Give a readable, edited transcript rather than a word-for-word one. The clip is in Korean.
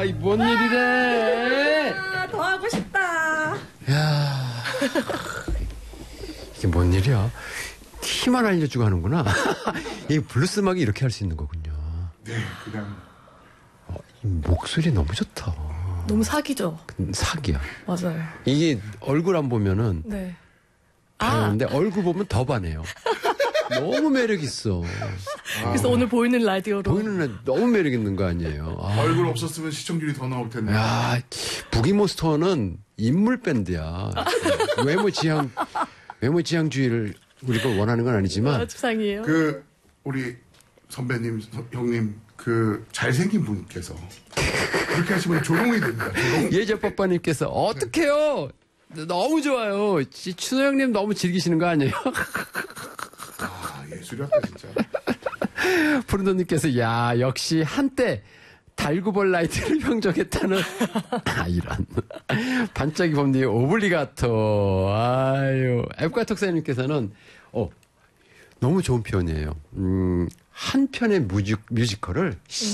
야, 이 뭔 일이래? 아, 더 하고 싶다. 야, 이게 뭔 일이야? 키만 알려주고 하는구나. 이 블루스 음악이 이렇게 할 수 있는 거군요. 네, 그냥. 이 목소리 너무 좋다. 너무 사기죠? 사기야. 맞아요. 이게 얼굴 안 보면은 네. 반하는데 얼굴 보면 더 반해요. 너무 매력 있어. 그래서 오늘 보이는 라디오로. 보이는 날 너무 매력 있는 거 아니에요. 아. 얼굴 없었으면 시청률이 더 나올 텐데. 야, 부기몬스터는 인물 밴드야. 외모 지향주의를 우리가 원하는 건 아니지만. 추상이에요. 우리 선배님, 형님, 잘생긴 분께서 그렇게 하시면 조롱이 됩니다. 예저빠빠님께서 어떡해요? 너무 좋아요. 추노 형님 너무 즐기시는 거 아니에요? 아, 예술이었다, 진짜. 푸른돈님께서 야, 역시 한때 달구벌 라이트를 평정했다는 이런 반짝이 범님 오블리가토. 아유, 앱과톡사님께서는 너무 좋은 표현이에요. 한 편의 뮤지컬을